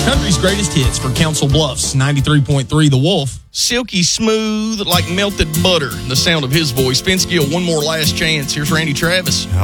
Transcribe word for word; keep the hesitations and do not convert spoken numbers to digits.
Country's greatest hits for Council Bluffs, ninety-three point three The Wolf. Silky smooth like melted butter, the sound of his voice. Vince Gill, one more last chance. Here's Randy Travis.